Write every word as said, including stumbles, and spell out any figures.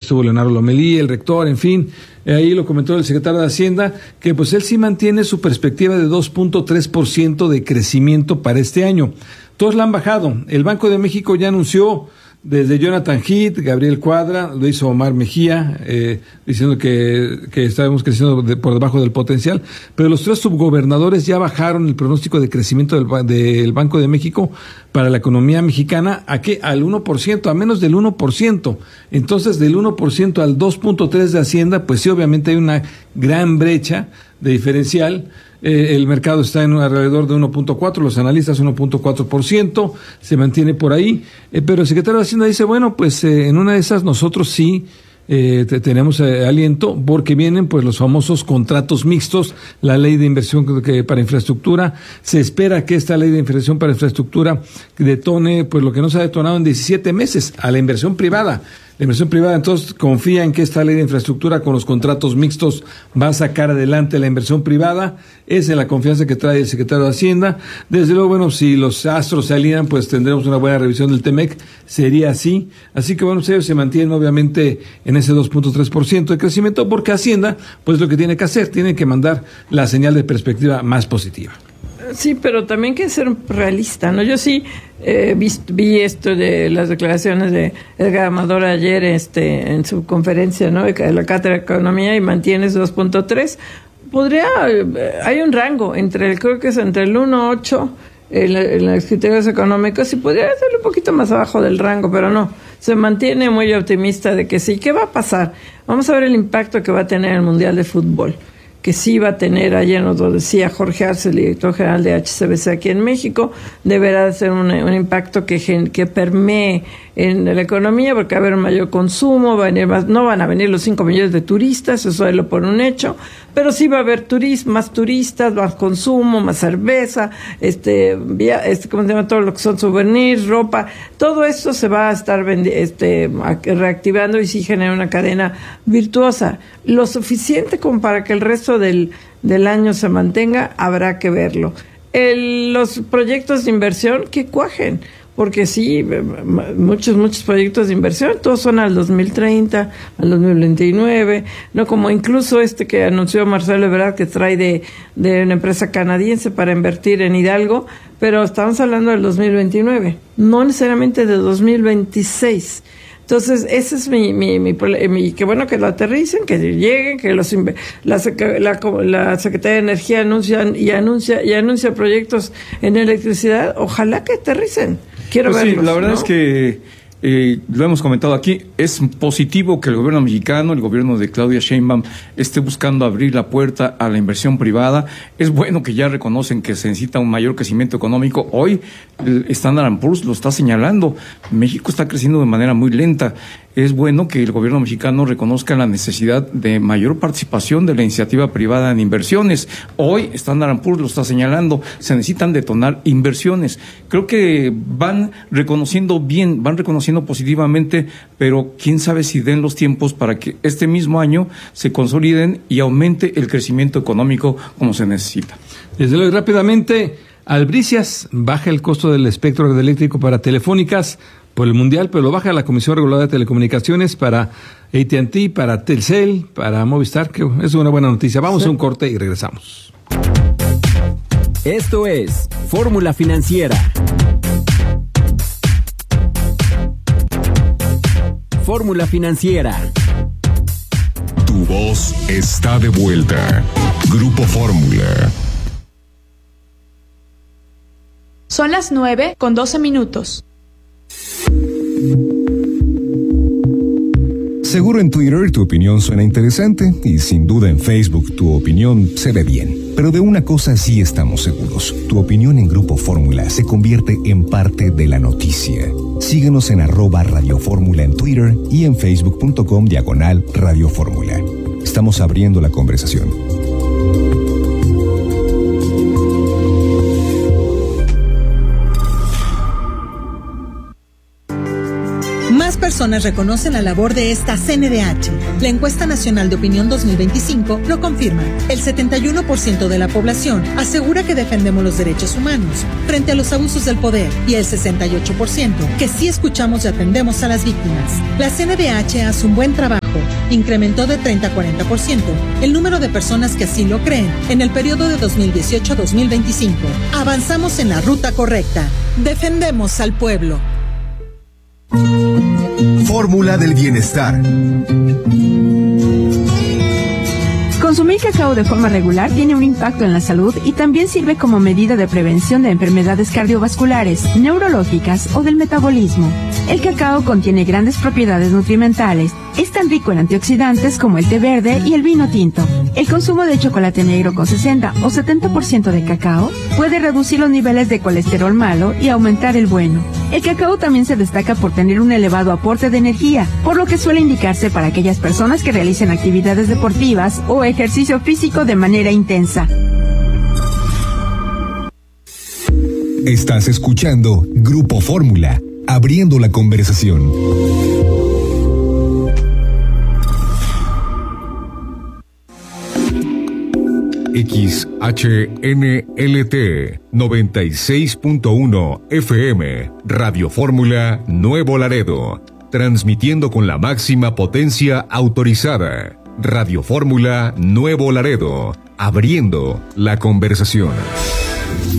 estuvo Leonardo Lomelí, el rector, en fin, eh, ahí lo comentó el secretario de Hacienda, que pues él sí mantiene su perspectiva de dos punto tres por ciento de crecimiento para este año. Todos la han bajado. El Banco de México ya anunció, desde Jonathan Heath, Gabriel Cuadra, lo hizo Omar Mejía, eh, diciendo que, que estábamos creciendo de, por debajo del potencial, pero los tres subgobernadores ya bajaron el pronóstico de crecimiento del, del Banco de México para la economía mexicana, ¿a qué? Al uno por ciento, a menos del uno por ciento. Entonces, del uno por ciento al dos punto tres por ciento de Hacienda, pues sí, obviamente hay una gran brecha de diferencial. Eh, el mercado está en alrededor de uno punto cuatro, los analistas uno punto cuatro por ciento, se mantiene por ahí, eh, pero el secretario de Hacienda dice, bueno, pues eh, en una de esas nosotros sí eh, te, tenemos eh, aliento, porque vienen pues los famosos contratos mixtos, la ley de inversión que, para infraestructura. Se espera que esta ley de inversión para infraestructura detone pues lo que no se ha detonado en diecisiete meses, a la inversión privada. La inversión privada entonces confía en que esta ley de infraestructura con los contratos mixtos va a sacar adelante la inversión privada. Esa es la confianza que trae el secretario de Hacienda. Desde luego, bueno, si los astros se alinean, pues tendremos una buena revisión del Temec. Sería así. Así que, bueno, ellos se mantienen obviamente en ese dos punto tres por ciento de crecimiento, porque Hacienda, pues lo que tiene que hacer, tiene que mandar la señal de perspectiva más positiva. Sí, pero también hay que ser realista, ¿no? Yo sí eh, vi, vi esto de las declaraciones de Edgar Amador ayer este, en su conferencia, ¿no? De la Cátedra de Economía, y mantiene ese dos punto tres. Podría, eh, hay un rango entre el, creo que es entre el uno punto ocho en, en los criterios económicos, y podría ser un poquito más abajo del rango, pero no. Se mantiene muy optimista de que sí. ¿Qué va a pasar? Vamos a ver el impacto que va a tener el Mundial de Fútbol, que sí va a tener, ayer nos lo decía Jorge Arce, el director general de H C B C aquí en México, deberá de ser un, un impacto que, que permee en la economía, porque va a haber un mayor consumo, va a venir más, no van a venir los cinco millones de turistas, eso es lo por un hecho, pero sí va a haber turismo, más turistas, más consumo, más cerveza, este, vía, este, ¿cómo se llama? Todo lo que son souvenirs, ropa, todo esto se va a estar vendi- este, reactivando, y sí genera una cadena virtuosa. Lo suficiente como para que el resto del, del año se mantenga, habrá que verlo. El, los proyectos de inversión que cuajen, porque sí, muchos, muchos proyectos de inversión, todos son al dos mil treinta, al dos mil veintinueve, no como incluso este que anunció Marcelo Ebrard, que trae de, de una empresa canadiense para invertir en Hidalgo, pero estamos hablando del dos mil veintinueve, no necesariamente de dos mil veintiséis. Entonces, ese es mi, mi, mi, mi, qué bueno que lo aterricen, que lleguen, que los la, la, la Secretaría de Energía anuncia y anuncia y anuncia proyectos en electricidad. Ojalá que aterricen. Quiero pues verlos, sí, la verdad, ¿no?, es que eh, lo hemos comentado aquí, es positivo que el gobierno mexicano, el gobierno de Claudia Sheinbaum, esté buscando abrir la puerta a la inversión privada. Es bueno que ya reconocen que se necesita un mayor crecimiento económico. Hoy el Standard and Poor's lo está señalando. México está creciendo de manera muy lenta. Es bueno que el gobierno mexicano reconozca la necesidad de mayor participación de la iniciativa privada en inversiones. Hoy Standard and Poor's lo está señalando, se necesitan detonar inversiones. Creo que van reconociendo bien, van reconociendo positivamente, pero quién sabe si den los tiempos para que este mismo año se consoliden y aumente el crecimiento económico como se necesita. Desde luego, rápidamente, Albricias baja el costo del espectro eléctrico para telefónicas por el Mundial, pero lo baja la Comisión Reguladora de Telecomunicaciones para A T and T, para Telcel, para Movistar, que es una buena noticia. Vamos sí. a un corte y regresamos. Esto es Fórmula Financiera. Fórmula Financiera. Tu voz está de vuelta. Grupo Fórmula. Son las nueve con doce minutos. Seguro en Twitter tu opinión suena interesante y sin duda en Facebook tu opinión se ve bien. Pero de una cosa sí estamos seguros. Tu opinión en Grupo Fórmula se convierte en parte de la noticia. Síguenos en arroba Radio Fórmula en Twitter y en facebook.com diagonal Radio Fórmula. Estamos abriendo la conversación. Más personas reconocen la labor de esta C N D H. La Encuesta Nacional de Opinión dos mil veinticinco lo confirma. El setenta y uno por ciento de la población asegura que defendemos los derechos humanos frente a los abusos del poder y el sesenta y ocho por ciento que sí escuchamos y atendemos a las víctimas. La C N D H hace un buen trabajo bajó. Incrementó de treinta a cuarenta por ciento el número de personas que así lo creen en el periodo de dos mil dieciocho a dos mil veinticinco. Avanzamos en la ruta correcta. Defendemos al pueblo. Fórmula del bienestar. Consumir cacao de forma regular tiene un impacto en la salud y también sirve como medida de prevención de enfermedades cardiovasculares, neurológicas o del metabolismo. El cacao contiene grandes propiedades nutrimentales. Es tan rico en antioxidantes como el té verde y el vino tinto. El consumo de chocolate negro con sesenta o setenta por ciento de cacao puede reducir los niveles de colesterol malo y aumentar el bueno. El cacao también se destaca por tener un elevado aporte de energía, por lo que suele indicarse para aquellas personas que realicen actividades deportivas o ejercicio físico de manera intensa. Estás escuchando Grupo Fórmula, abriendo la conversación. X H N L T noventa y seis punto uno F M, Radio Fórmula Nuevo Laredo, transmitiendo con la máxima potencia autorizada. Radio Fórmula Nuevo Laredo, abriendo la conversación.